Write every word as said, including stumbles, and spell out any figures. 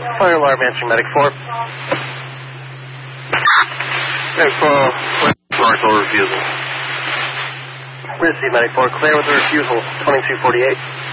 Fire alarm answering Medic four. Medic four, commercial refusal. Receive Medic four, clear with the refusal, twenty-two forty-eight.